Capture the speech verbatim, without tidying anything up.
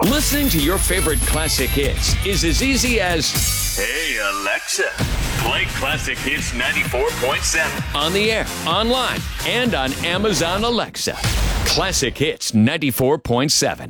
Listening to your favorite classic hits is as easy as, "Hey, Alexa, play Classic Hits ninety-four point seven. On the air, online, and on Amazon Alexa. Classic Hits ninety-four point seven.